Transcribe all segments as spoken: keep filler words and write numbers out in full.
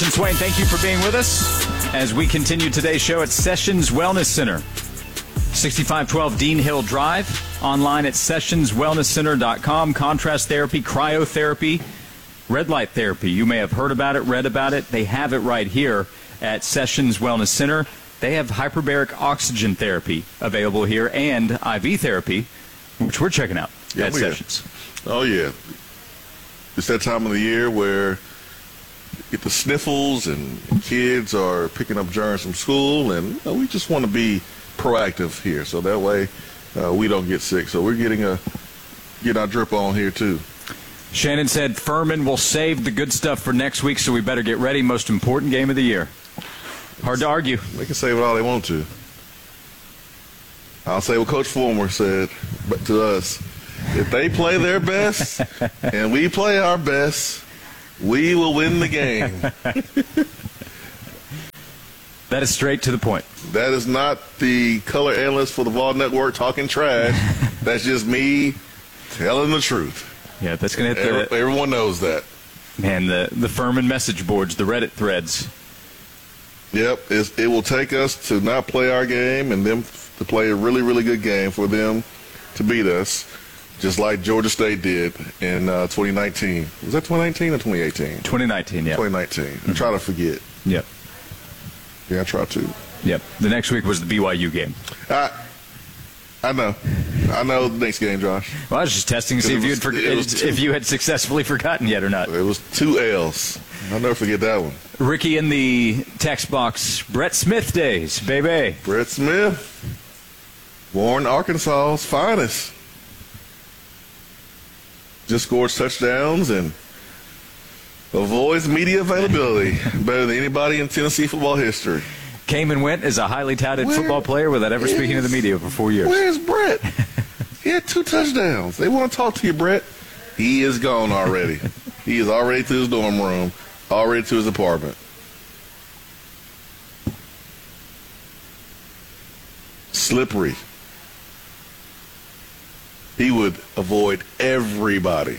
Swain, thank you for being with us as we continue today's show at Sessions Wellness Center, sixty-five twelve Dean Hill Drive, online at sessions wellness center dot com. Contrast therapy, cryotherapy, red light therapy. You may have heard about it, read about it. They have it right here at Sessions Wellness Center. They have hyperbaric oxygen therapy available here and I V therapy, which we're checking out yeah, at Sessions. Have. Oh, yeah. It's that time of the year where get the sniffles and kids are picking up germs from school, and you know, we just want to be proactive here so that way uh, we don't get sick. So we're getting a get our drip on here too. Shannon said Furman will save the good stuff for next week, so we better get ready. Most important game of the year. Hard to argue. They can save it all they want to. I'll say what Coach Fulmer said but to us. If they play their best and we play our best, we will win the game. That is straight to the point. That is not the color analyst for the Vol Network talking trash. That's just me telling the truth. Yeah, that's going to hit the... Every, everyone knows that. Man, the, the Furman message boards, the Reddit threads. Yep, it's, it will take us to not play our game and them to play a really, really good game for them to beat us, just like Georgia State did in uh, twenty nineteen. Was that twenty nineteen or twenty eighteen? twenty nineteen, yeah. twenty nineteen. Mm-hmm. I try to forget. Yep. Yeah, I try to. Yep. The next week was the B Y U game. I, I know. I know the next game, Josh. Well, I was just testing to see if, was, you had for, if you had successfully forgotten yet or not. It was two L's. I'll never forget that one. Ricky in the text box, Brett Smith days, baby. Brett Smith, Warren, Arkansas's finest. Just scores touchdowns and avoids media availability better than anybody in Tennessee football history. Came and went as a highly touted Where football player without ever is, speaking to the media for four years. Where's Brett? He had two touchdowns. They want to talk to you, Brett. He is gone already. He is already to his dorm room, already to his apartment. Slippery. He would avoid everybody.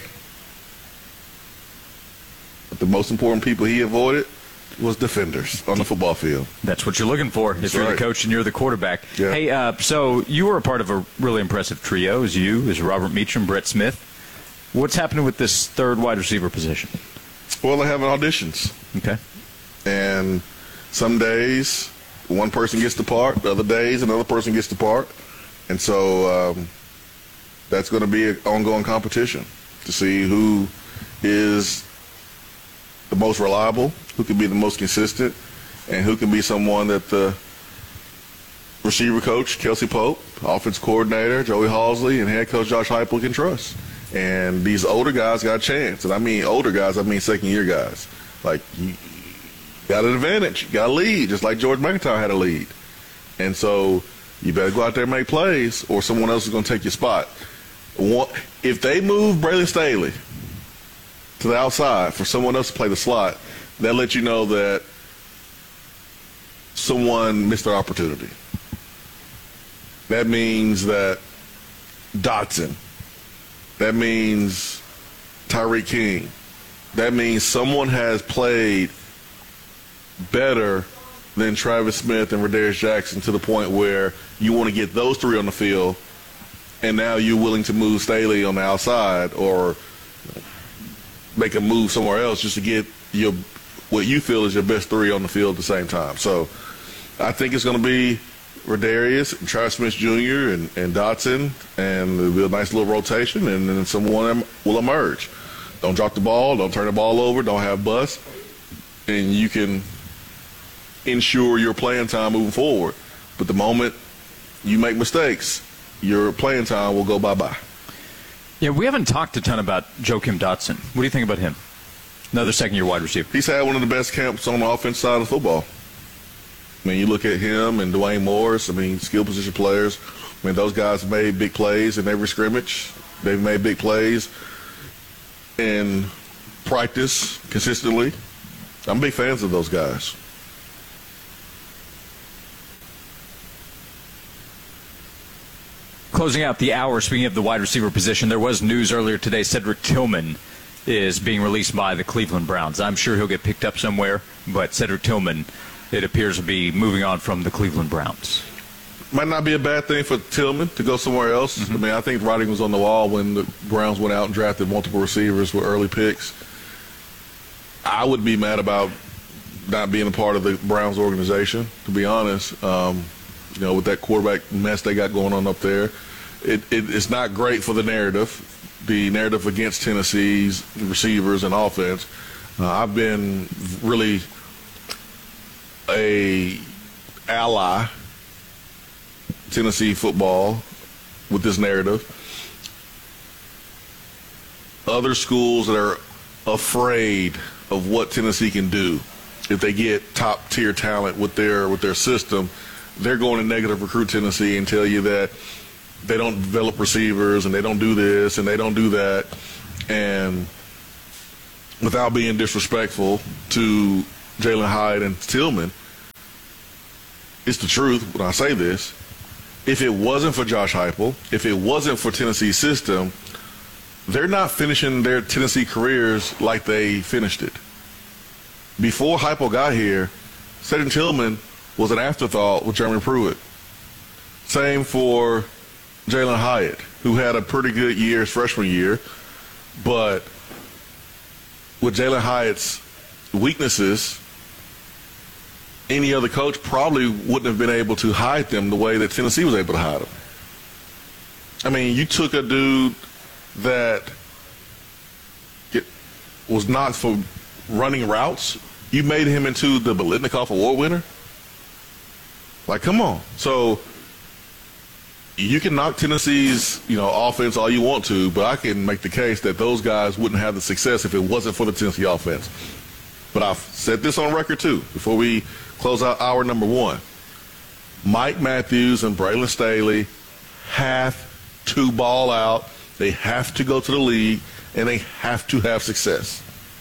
But the most important people he avoided was defenders on the football field. That's what you're looking for That's if you're right. the coach and you're the quarterback. Yeah. Hey, uh, so you were a part of a really impressive trio, as you, as Robert Meacham, Brett Smith. What's happening with this third wide receiver position? Well, they're having auditions. Okay. And some days one person gets the part, the other days another person gets the part. And so um, that's going to be an ongoing competition to see who is the most reliable, who can be the most consistent, and who can be someone that the receiver coach, Kelsey Pope, offense coordinator, Joey Halsley, and head coach Josh Heupel can trust. And these older guys got a chance. And I mean older guys, I mean second-year guys. Like, you got an advantage. You got a lead, just like George McIntyre had a lead. And so you better go out there and make plays, or someone else is going to take your spot. If they move Braylon Staley to the outside for someone else to play the slot, that lets you know that someone missed their opportunity. That means that Dotson. That means Tyreek King. That means someone has played better than Travis Smith and Radarius Jackson to the point where you want to get those three on the field, and now you're willing to move Staley on the outside or make a move somewhere else just to get your what you feel is your best three on the field at the same time. So I think it's going to be Radarius, and Travis Smith Junior, and, and Dotson, and it'll be a nice little rotation, and then someone will emerge. Don't drop the ball, don't turn the ball over, don't have bust, and you can ensure your playing time moving forward. But the moment you make mistakes, your playing time will go bye-bye. Yeah, we haven't talked a ton about Joakim Dotson. What do you think about him? Another second-year wide receiver. He's had one of the best camps on the offense side of football. I mean, you look at him and Dwayne Morris, I mean, skill position players. I mean, those guys made big plays in every scrimmage. They've made big plays in practice consistently. I'm big fans of those guys. Closing out the hour, speaking of the wide receiver position, there was news earlier today. Cedric Tillman is being released by the Cleveland Browns. I'm sure he'll get picked up somewhere, but Cedric Tillman, it appears to be moving on from the Cleveland Browns. Might not be a bad thing for Tillman to go somewhere else. Mm-hmm. I mean, I think writing was on the wall when the Browns went out and drafted multiple receivers with early picks. I would be mad about not being a part of the Browns organization, to be honest. Um, you know, with that quarterback mess they got going on up there, it, it, it's not great for the narrative, the narrative against Tennessee's receivers and offense. Uh, I've been really a ally Tennessee football with this narrative. Other schools that are afraid of what Tennessee can do if they get top tier talent with their with their system, they're going to negative recruit Tennessee and tell you that they don't develop receivers and they don't do this and they don't do that. And without being disrespectful to Jalen Hyatt and Tillman, it's the truth when I say this. If it wasn't for Josh Heupel, if it wasn't for Tennessee's system, they're not finishing their Tennessee careers like they finished it. Before Heupel got here, Cedric Tillman was an afterthought with Jeremy Pruitt. Same for Jalen Hyatt, who had a pretty good year his freshman year, but with Jalen Hyatt's weaknesses, any other coach probably wouldn't have been able to hide them the way that Tennessee was able to hide them. I mean, you took a dude that was not for running routes. You made him into the Biletnikoff Award winner. Like, come on. So you can knock Tennessee's, you know, offense all you want to, but I can make the case that those guys wouldn't have the success if it wasn't for the Tennessee offense. But I've said this on record, too, before we close out hour number one. Mike Matthews and Braylon Staley have to ball out. They have to go to the league, and they have to have success.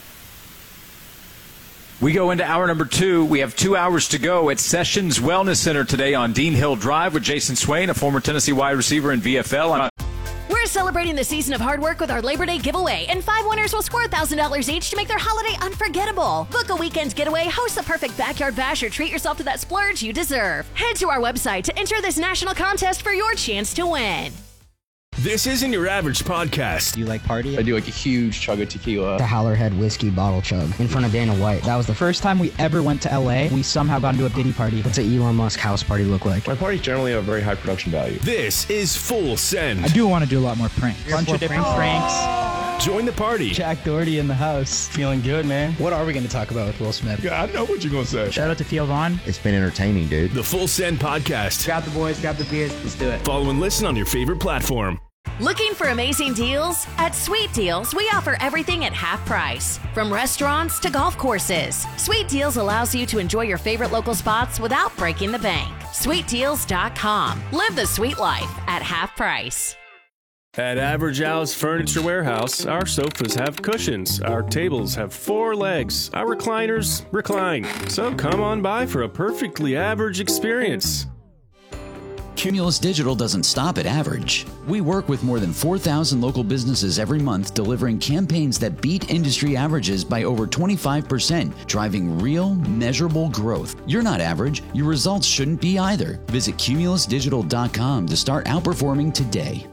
We go into hour number two. We have two hours to go at Sessions Wellness Center today on Dean Hill Drive with Jason Swain, a former Tennessee wide receiver in V F L. I'm We're celebrating the season of hard work with our Labor Day giveaway, and five winners will score one thousand dollars each to make their holiday unforgettable. Book a weekend getaway, host the perfect backyard bash, or treat yourself to that splurge you deserve. Head to our website to enter this national contest for your chance to win. This isn't your average podcast. Do you like party? I do like a huge chug of tequila. The Howlerhead whiskey bottle chug in front of Dana White. That was the first time we ever went to L A. We somehow got into a Diddy party. What's an Elon Musk house party look like? My parties generally have very high production value. This is Full Send. I do want to do a lot more pranks. Bunch of different pranks. pranks. Join the party. Jack Doherty in the house. Feeling good, man. What are we going to talk about with Will Smith? Yeah, I know what you're going to say. Shout out to Theo Vaughn. It's been entertaining, dude. The Full Send podcast. Grab the boys, grab the beers. Let's do it. Follow and listen on your favorite platform. Looking for amazing deals? At Sweet Deals, we offer everything at half price. From restaurants to golf courses, Sweet Deals allows you to enjoy your favorite local spots without breaking the bank. sweet deals dot com. Live the sweet life at half price. At Average Al's Furniture Warehouse, our sofas have cushions, our tables have four legs, our recliners recline. So come on by for a perfectly average experience. Cumulus Digital doesn't stop at average. We work with more than four thousand local businesses every month, delivering campaigns that beat industry averages by over twenty-five percent, driving real, measurable growth. You're not average. Your results shouldn't be either. Visit cumulus digital dot com to start outperforming today.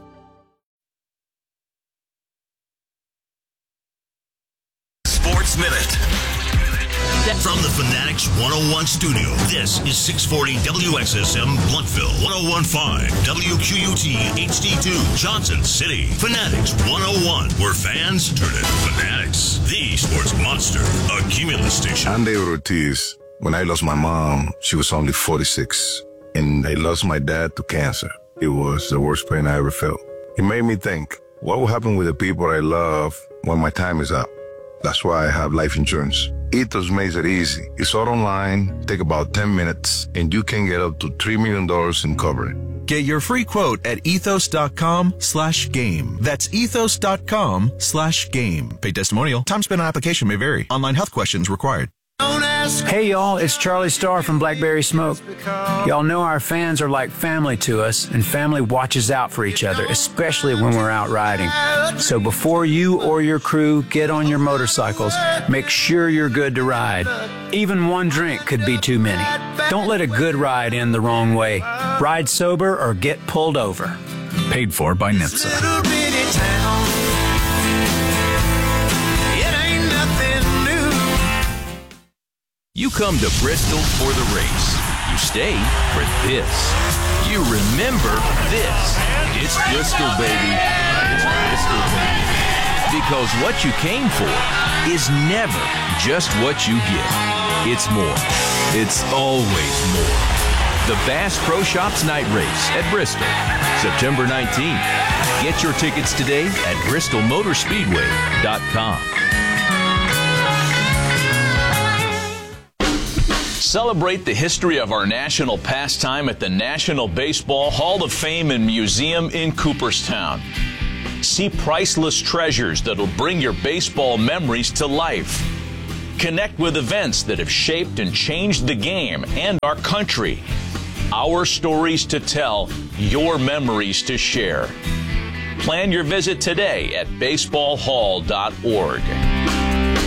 Sports Minute. From the Fanatics one oh one studio, this is six forty W X S M Blountville, ten fifteen W Q U T H D two Johnson City. Fanatics one oh one, where fans turn into fanatics. The sports monster, a Cumulus station. I'm David Ortiz. When I lost my mom, she was only forty-six, and I lost my dad to cancer. It was the worst pain I ever felt. It made me think, what will happen with the people I love when my time is up? That's why I have life insurance. Ethos makes it easy. It's all online, take about ten minutes, and you can get up to three million dollars in coverage. Get your free quote at ethos.com slash game. That's ethos.com slash game. Paid testimonial. Time spent on application may vary. Online health questions required. Known as Hey y'all, it's Charlie Starr from Blackberry Smoke. Y'all know our fans are like family to us, and family watches out for each other, especially when we're out riding. So before you or your crew get on your motorcycles, make sure you're good to ride. Even one drink could be too many. Don't let a good ride end the wrong way. Ride sober or get pulled over. Paid for by NHTSA. You come to Bristol for the race. You stay for this. You remember this. It's Bristol, baby. It's Bristol, baby. Because what you came for is never just what you get. It's more. It's always more. The Bass Pro Shops Night Race at Bristol, September nineteenth. Get your tickets today at bristol motor speedway dot com. Celebrate the history of our national pastime at the National Baseball Hall of Fame and Museum in Cooperstown. See priceless treasures that'll bring your baseball memories to life. Connect with events that have shaped and changed the game and our country. Our stories to tell, your memories to share. Plan your visit today at baseball hall dot org.